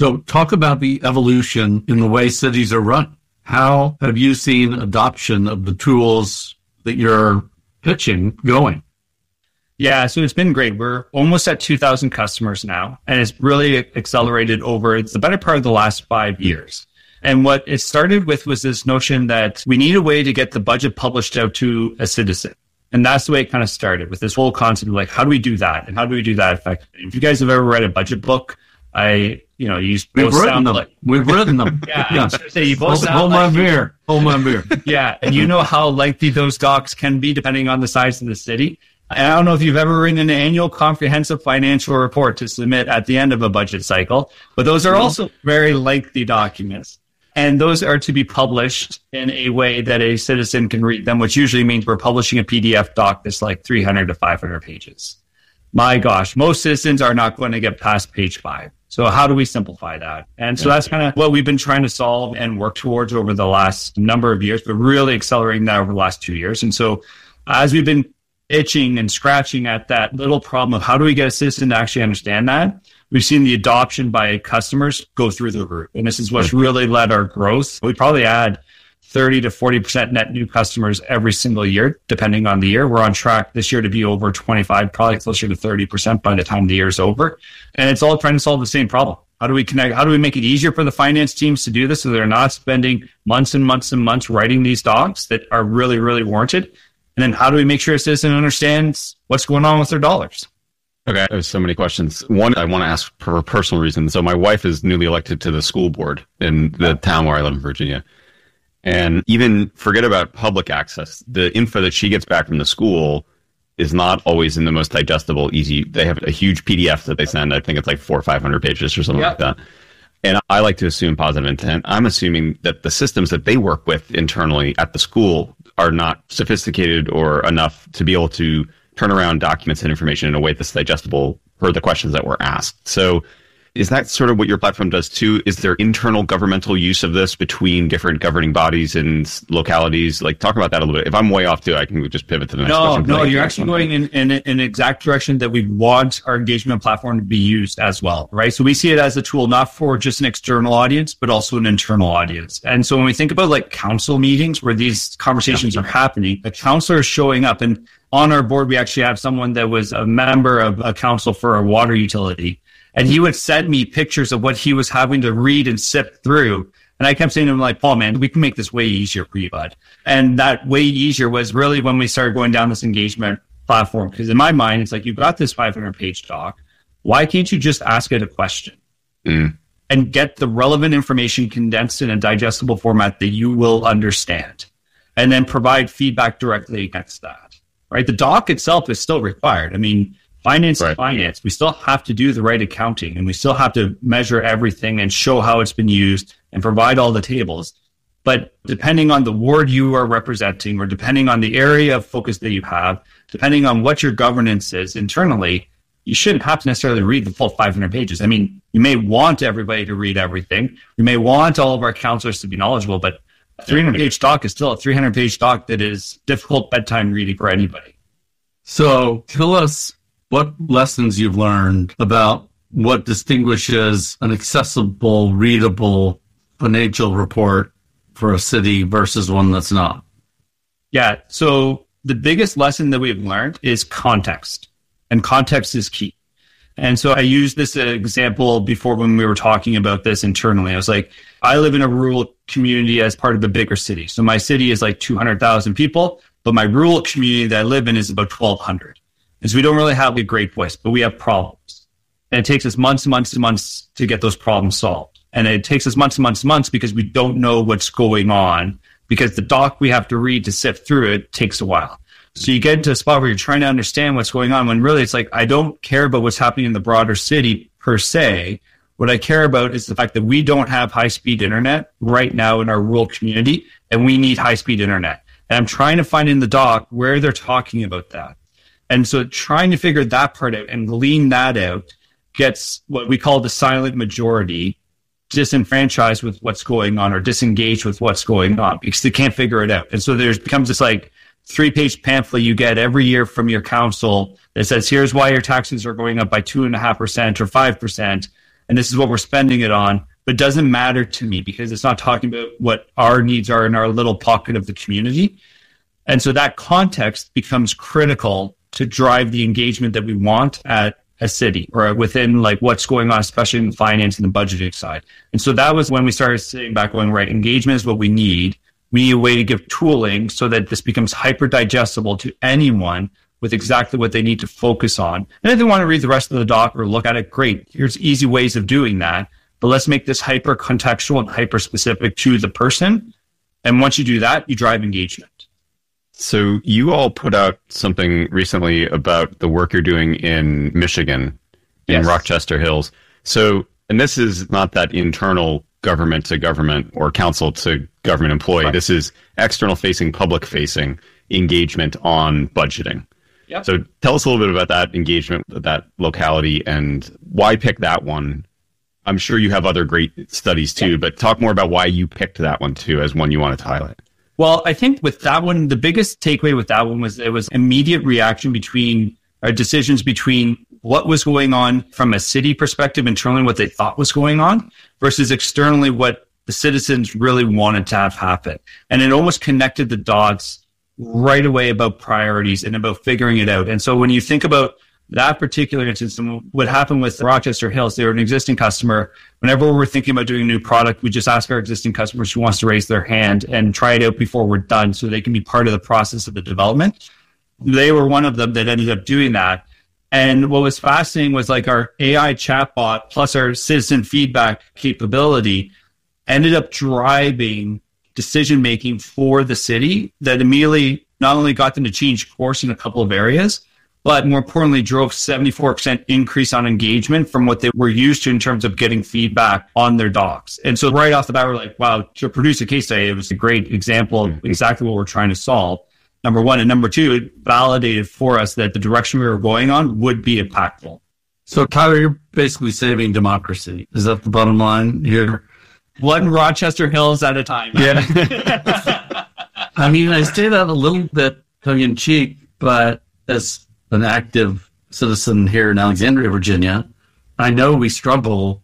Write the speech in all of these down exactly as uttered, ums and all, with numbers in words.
So talk about the evolution in the way cities are run. How have you seen adoption of the tools that you're pitching going? Yeah, so it's been great. We're almost at two thousand customers now, and it's really accelerated over it's the better part of the last five years. And what it started with was this notion that we need a way to get the budget published out to a citizen. And that's the way it kind of started with this whole concept of like, how do we do that? And how do we do that effectively? If you guys have ever read a budget book, I, you know, you We've written them. Like, We've written them. Yeah, yeah. I was gonna say, you both hold, hold like my beer. Hold my beer. Yeah, and you know how lengthy those docs can be depending on the size of the city. And I don't know if you've ever written an annual comprehensive financial report to submit at the end of a budget cycle, but those are also very lengthy documents. And those are to be published in a way that a citizen can read them, which usually means we're publishing a P D F doc that's like three hundred to five hundred pages. My gosh, most citizens are not going to get past page five. So how do we simplify that? And so that's kind of what we've been trying to solve and work towards over the last number of years, but really accelerating that over the last two years. And so as we've been itching and scratching at that little problem of how do we get a citizen to actually understand that, we've seen the adoption by customers go through the roof. And this is what's really led our growth. We probably add thirty to forty percent net new customers every single year, depending on the year. We're on track this year to be over twenty-five, probably closer to thirty percent by the time the year is over. And it's all trying to solve the same problem. How do we connect? How do we make it easier for the finance teams to do this so they're not spending months and months and months writing these docs that are really, really warranted? And then how do we make sure a citizen understands what's going on with their dollars? Okay, there's so many questions. One, I want to ask for a personal reason. So my wife is newly elected to the school board in the town where I live in Virginia. And even forget about public access. The info that she gets back from the school is not always in the most digestible, easy. They have a huge P D F that they send. I think it's like four or five hundred pages or something yep. like that. And I like to assume positive intent. I'm assuming that the systems that they work with internally at the school are not sophisticated or enough to be able to turn around documents and information in a way that's digestible per the questions that were asked. So is that sort of what your platform does too? Is there internal governmental use of this between different governing bodies and localities? Like, talk about that a little bit. If I'm way off too, I can just pivot to the next no, question. No, no, you're actually going in, in, in an exact direction that we want our engagement platform to be used as well, right? So we see it as a tool not for just an external audience, but also an internal audience. And so when we think about like council meetings where these conversations yeah. are happening, a counselor is showing up, and on our board, we actually have someone that was a member of a council for a water utility. And he would send me pictures of what he was having to read and sift through. And I kept saying to him, like, Paul, man, we can make this way easier for you, bud. And that way easier was really when we started going down this engagement platform. Because in my mind, it's like, you've got this five hundred page doc. Why can't you just ask it a question mm. and get the relevant information condensed in a digestible format that you will understand, and then provide feedback directly against that, right? The doc itself is still required. I mean, Finance right. is finance. We still have to do the right accounting, and we still have to measure everything and show how it's been used and provide all the tables. But depending on the ward you are representing, or depending on the area of focus that you have, depending on what your governance is internally, you shouldn't have to necessarily read the full five hundred pages. I mean, you may want everybody to read everything. You may want all of our counselors to be knowledgeable, but a three hundred page doc is still a three hundred page doc that is difficult bedtime reading for anybody. So tell us what lessons you've learned about what distinguishes an accessible, readable financial report for a city versus one that's not. Yeah. So the biggest lesson that we've learned is context, and context is key. And so I used this example before when we were talking about this internally. I was like, I live in a rural community as part of a bigger city. So my city is like two hundred thousand people, but my rural community that I live in is about twelve hundred. And so we don't really have a great voice, but we have problems. And it takes us months and months and months to get those problems solved. And it takes us months and months and months because we don't know what's going on, because the doc we have to read to sift through it takes a while. So you get into a spot where you're trying to understand what's going on, when really it's like, I don't care about what's happening in the broader city per se. What I care about is the fact that we don't have high-speed internet right now in our rural community, and we need high-speed internet. And I'm trying to find in the doc where they're talking about that. And so trying to figure that part out and glean that out gets what we call the silent majority disenfranchised with what's going on, or disengaged with what's going on, because they can't figure it out. And so there becomes this like three-page pamphlet you get every year from your council that says, here's why your taxes are going up by two point five percent or five percent. and this is what we're spending it on, but it doesn't matter to me because it's not talking about what our needs are in our little pocket of the community. And so that context becomes critical to drive the engagement that we want at a city or within like what's going on, especially in the finance and the budgeting side. And so that was when we started sitting back going, right, engagement is what we need. We need a way to give tooling so that this becomes hyper digestible to anyone with exactly what they need to focus on. And if they want to read the rest of the doc or look at it, great. Here's easy ways of doing that. But let's make this hyper contextual and hyper specific to the person. And once you do that, you drive engagement. So you all put out something recently about the work you're doing in Michigan, in yes. Rochester Hills. So, and this is not that internal government to government or council to government employee. Right. This is external facing, public facing engagement on budgeting. Yep. So tell us a little bit about that engagement, that locality, and why pick that one. I'm sure you have other great studies too, yep. but talk more about why you picked that one too as one you wanted to highlight. Well, I think with that one, the biggest takeaway with that one was it was immediate reaction between our decisions between what was going on from a city perspective, internally what they thought was going on, versus externally what the citizens really wanted to have happen. And it almost connected the dots right away about priorities and about figuring it out. And so when you think about that particular instance, and what happened with Rochester Hills, they were an existing customer. Whenever we're thinking about doing a new product, we just ask our existing customers who wants to raise their hand and try it out before we're done so they can be part of the process of the development. They were one of them that ended up doing that. And what was fascinating was like our A I chatbot plus our citizen feedback capability ended up driving decision-making for the city that immediately not only got them to change course in a couple of areas, but more importantly, drove seventy-four percent increase on engagement from what they were used to in terms of getting feedback on their docs. And so right off the bat, we're like, wow, to produce a case study, it was a great example of exactly what we're trying to solve. Number one. And number two, it validated for us that the direction we were going on would be impactful. So Tyler, you're basically saving democracy. Is that the bottom line here? One Rochester Hills at a time. Yeah. I mean, I say that a little bit tongue in cheek, but as an active citizen here in Alexandria, Virginia, I know we struggle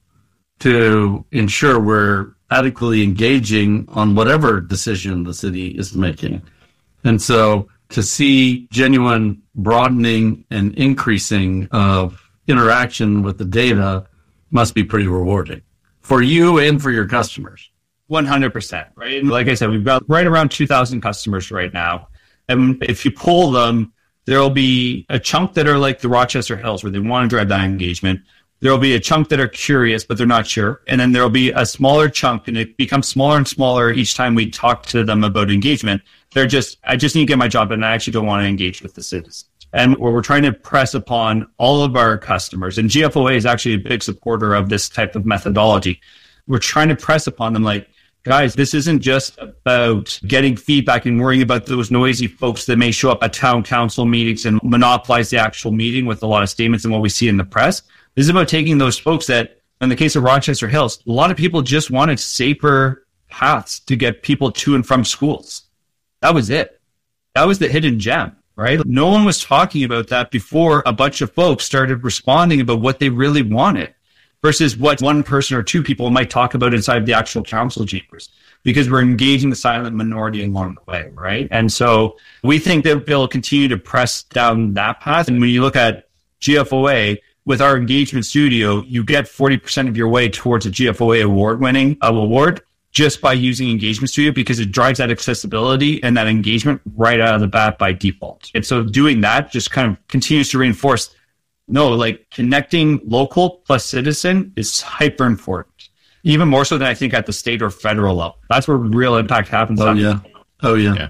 to ensure we're adequately engaging on whatever decision the city is making. And so to see genuine broadening and increasing of interaction with the data must be pretty rewarding for you and for your customers. one hundred percent, right? And like I said, we've got right around two thousand customers right now. And if you pull them, there'll be a chunk that are like the Rochester Hills where they want to drive that engagement. There'll be a chunk that are curious, but they're not sure. And then there'll be a smaller chunk, and it becomes smaller and smaller each time we talk to them about engagement. They're just, I just need to get my job done. I actually don't want to engage with the citizens. And we're trying to press upon all of our customers. And G F O A is actually a big supporter of this type of methodology. We're trying to press upon them like, guys, this isn't just about getting feedback and worrying about those noisy folks that may show up at town council meetings and monopolize the actual meeting with a lot of statements and what we see in the press. This is about taking those folks that, in the case of Rochester Hills, a lot of people just wanted safer paths to get people to and from schools. That was it. That was the hidden gem, right? No one was talking about that before a bunch of folks started responding about what they really wanted, versus what one person or two people might talk about inside the actual council chambers, because we're engaging the silent minority along the way, right? And so we think that they'll continue to press down that path. And when you look at G F O A, with our engagement studio, you get forty percent of your way towards a G F O A award-winning award just by using Engagement Studio, because it drives that accessibility and that engagement right out of the bat by default. And so doing that just kind of continues to reinforce, no, like connecting local plus citizen is hyper important, even more so than I think at the state or federal level. That's where real impact happens. Oh, yeah. Oh, yeah. yeah.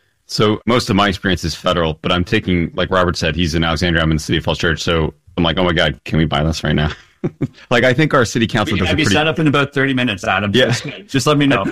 So most of my experience is federal, but I'm taking, like Robert said, he's in Alexandria, I'm in the City of Falls Church. So I'm like, oh my God, can we buy this right now? Like, I think our city council we does a pretty... set up in about thirty minutes, Adam. Yeah. Just let me know.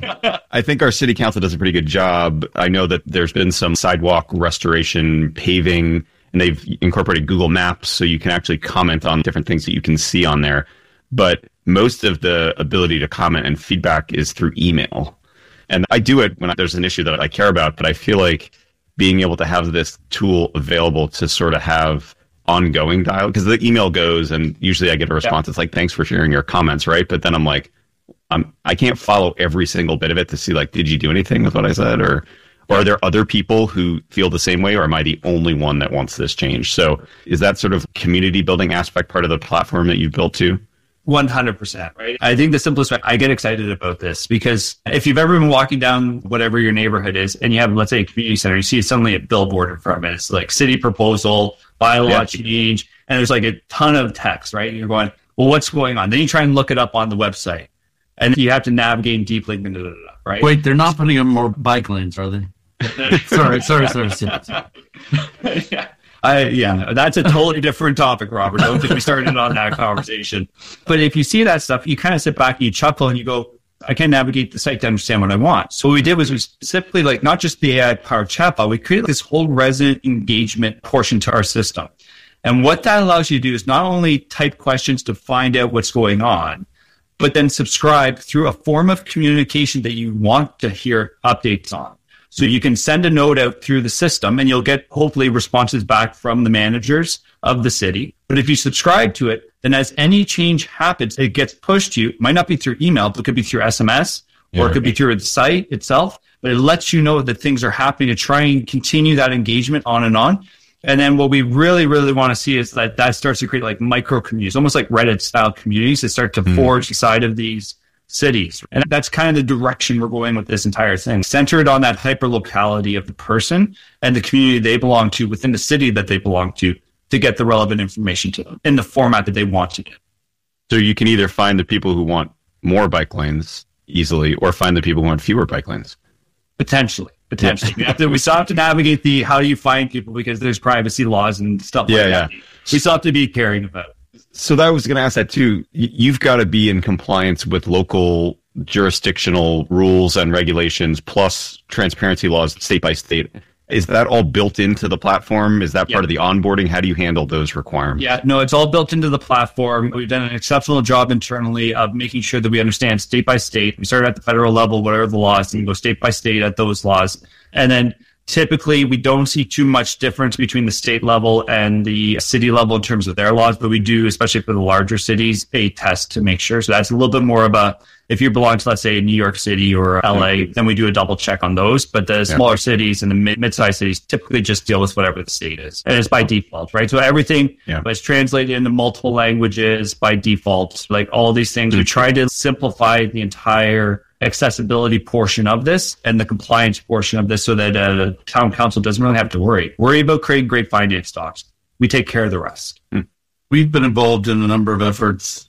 I think our city council does a pretty good job. I know that there's been some sidewalk restoration, paving, and they've incorporated Google Maps so you can actually comment on different things that you can see on there. But most of the ability to comment and feedback is through email. And I do it when there's an issue that I care about, but I feel like being able to have this tool available to sort of have ongoing dialogue? Because the email goes and usually I get a response. Yeah. It's like, thanks for sharing your comments, right? But then I'm like, I'm, I can't follow every single bit of it to see like, did you do anything with what I said? Or, or are there other people who feel the same way, or am I the only one that wants this change? So is that sort of community building aspect part of the platform that you've built too? one hundred percent, right? I think the simplest way, I get excited about this because if you've ever been walking down whatever your neighborhood is and you have, let's say, a community center, you see suddenly a billboard in front of it. It's like city proposal, bylaw Yeah. change, and there's like a ton of text, right? And you're going, well, what's going on? Then you try and look it up on the website and you have to navigate deeply, blah, blah, blah, blah, right? Wait, they're not putting in more bike lanes, are they? sorry, sorry, sorry. sorry. yeah. I, yeah, that's a totally different topic, Robert. Don't get me started on that conversation. But if you see that stuff, you kind of sit back and you chuckle and you go, I can navigate the site to understand what I want. So what we did was we specifically, like, not just the A I-powered chatbot, we created this whole resident engagement portion to our system. And what that allows you to do is not only type questions to find out what's going on, but then subscribe through a form of communication that you want to hear updates on. So you can send a note out through the system and you'll get hopefully responses back from the managers of the city. But if you subscribe to it, then as any change happens, it gets pushed to you. It might not be through email, but it could be through S M S or Yeah. it could be through the site itself. But it lets you know that things are happening to try and continue that engagement on and on. And then what we really, really want to see is that that starts to create like micro communities, almost like Reddit style communities that start to mm. forge inside of these cities. And that's kind of the direction we're going with this entire thing, centered on that hyper locality of the person and the community they belong to within the city that they belong to, to get the relevant information to them in the format that they want to get. So you can either find the people who want more bike lanes easily or find the people who want fewer bike lanes. Potentially. Potentially. Yeah. we, have to, we still have to navigate the how do you find people because there's privacy laws and stuff yeah, like yeah. that. We still have to be caring about it. So that I was going to ask that too. You've got to be in compliance with local jurisdictional rules and regulations, plus transparency laws state by state. Is that all built into the platform? Is that Yeah. part of the onboarding? How do you handle those requirements? Yeah, no, it's all built into the platform. We've done an exceptional job internally of making sure that we understand state by state. We started at the federal level, whatever the laws, and we go state by state at those laws. And then typically, we don't see too much difference between the state level and the city level in terms of their laws, but we do, especially for the larger cities, a test to make sure. So that's a little bit more of a, if you belong to, let's say, New York City or L A, then we do a double check on those. But the smaller yeah. cities and the mid- mid-sized cities typically just deal with whatever the state is. And it's by default, right? So everything yeah. is translated into multiple languages by default. Like all these things, mm-hmm. we try to simplify the entire accessibility portion of this and the compliance portion of this so that uh, town council doesn't really have to worry. Worry about creating great finance docs. We take care of the rest. We've been involved in a number of efforts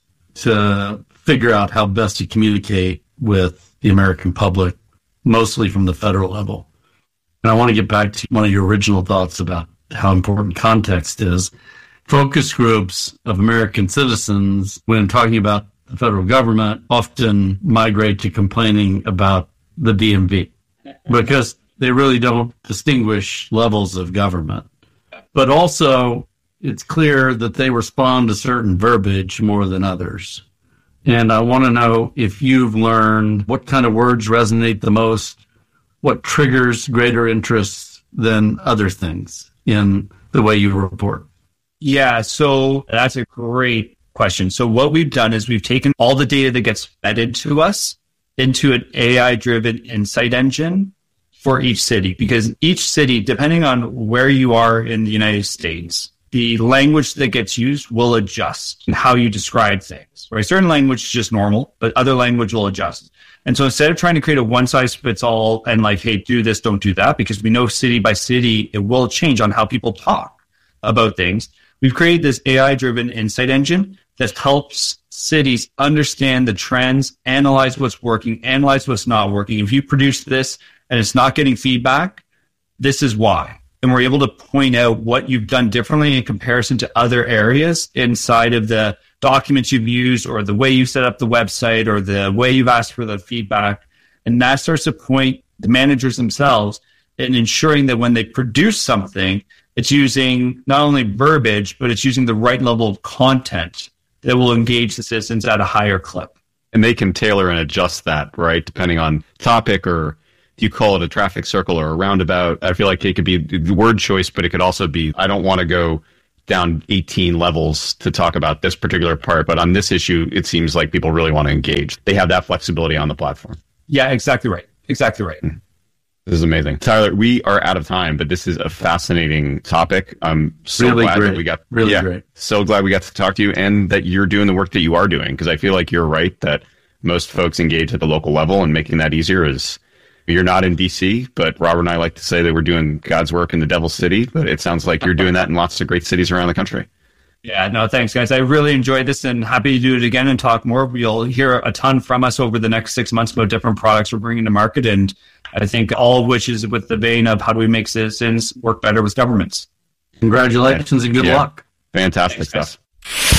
to figure out how best to communicate with the American public, mostly from the federal level. And I want to get back to one of your original thoughts about how important context is. Focus groups of American citizens, when talking about the federal government, often migrate to complaining about the D M V because they really don't distinguish levels of government. But also, it's clear that they respond to certain verbiage more than others. And I want to know if you've learned what kind of words resonate the most, what triggers greater interest than other things in the way you report. Yeah, so that's a great question. So what we've done is we've taken all the data that gets fed into us into an A I-driven insight engine for each city, because each city, depending on where you are in the United States, the language that gets used will adjust in how you describe things. Right? Certain language is just normal, but other language will adjust. And so instead of trying to create a one-size-fits-all and like, hey, do this, don't do that, because we know city by city, it will change on how people talk about things. We've created this A I-driven insight engine that helps cities understand the trends, analyze what's working, analyze what's not working. If you produce this and it's not getting feedback, this is why. And we're able to point out what you've done differently in comparison to other areas inside of the documents you've used or the way you set up the website or the way you've asked for the feedback. And that starts to point the managers themselves in ensuring that when they produce something, it's using not only verbiage, but it's using the right level of content that will engage the citizens at a higher clip. And they can tailor and adjust that, right? Depending on topic, or do you call it a traffic circle or a roundabout? I feel like it could be the word choice, but it could also be, I don't want to go down eighteen levels to talk about this particular part, but on this issue, it seems like people really want to engage. They have that flexibility on the platform. Yeah, exactly right. Exactly right. This is amazing. Tyler, we are out of time, but this is a fascinating topic. I'm so really glad great. that we got really yeah, great. So glad we got to talk to you and that you're doing the work that you are doing, because I feel like you're right that most folks engage at the local level, and making that easier is, you're not in D C, but Robert and I like to say that we're doing God's work in the Devil's City, but it sounds like you're doing that in lots of great cities around the country. Yeah, no, thanks, guys. I really enjoyed this and happy to do it again and talk more. You'll hear a ton from us over the next six months about different products we're bringing to market, and I think all of which is with the vein of how do we make citizens work better with governments. Congratulations and good Yeah. luck. Fantastic Thanks, stuff.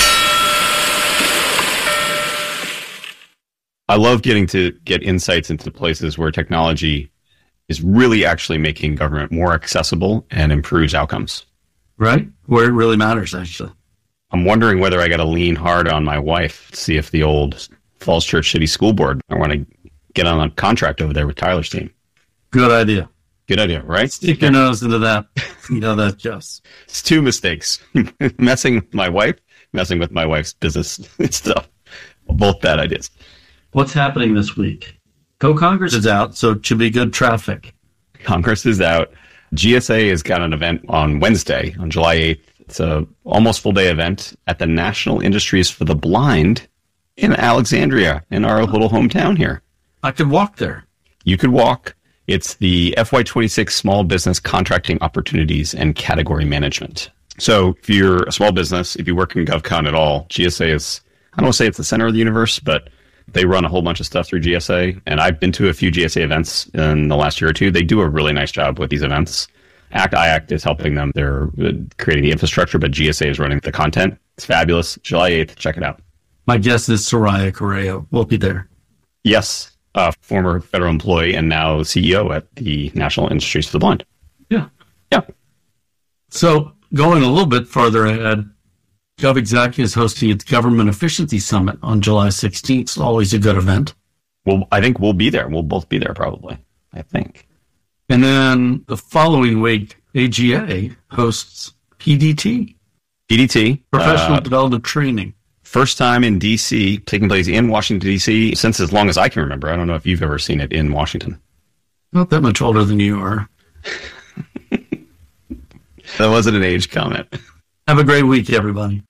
I love getting to get insights into places where technology is really actually making government more accessible and improves outcomes. Right? Where it really matters, actually. I'm wondering whether I got to lean hard on my wife to see if the old Falls Church City School Board, I want to get on a contract over there with Tyler's team. Good idea. Good idea, right? Stick your nose into that. You know that, Jess. It's two mistakes. Messing with my wife, messing with my wife's business stuff. Both bad ideas. What's happening this week? Co-Congress is out, so it should be good traffic. Congress is out. G S A has got an event on Wednesday, on July eighth. It's a almost full day event at the National Industries for the Blind in Alexandria, in our little hometown here. I could walk there. You could walk. It's the F Y twenty-six Small Business Contracting Opportunities and Category Management. So if you're a small business, if you work in GovCon at all, G S A is, I don't want to say it's the center of the universe, but they run a whole bunch of stuff through G S A. And I've been to a few G S A events in the last year or two. They do a really nice job with these events. ACT I ACT is helping them. They're creating the infrastructure, but G S A is running the content. It's fabulous. July eighth, check it out. My guess is Soraya Correa will be there. Yes, a former federal employee and now C E O at the National Industries for the Blind. Yeah. Yeah. So going a little bit farther ahead, GovExec is hosting its Government Efficiency Summit on July sixteenth. It's always a good event. Well, I think we'll be there. We'll both be there probably, I think. And then the following week, A G A hosts P D T, P D T. Professional uh, Development Training. First time in D C, taking place in Washington, D C, since as long as I can remember. I don't know if you've ever seen it in Washington. Not that much older than you are. That wasn't an age comment. Have a great week, everybody.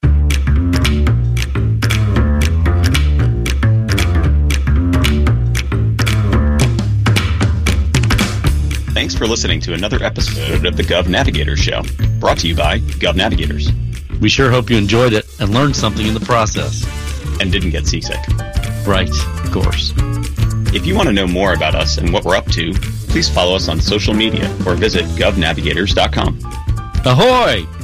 Thanks for listening to another episode of the Gov Navigator Show, brought to you by Gov Navigators. We sure hope you enjoyed it and learned something in the process. And didn't get seasick. Right, of course. If you want to know more about us and what we're up to, please follow us on social media or visit gov navigators dot com. Ahoy!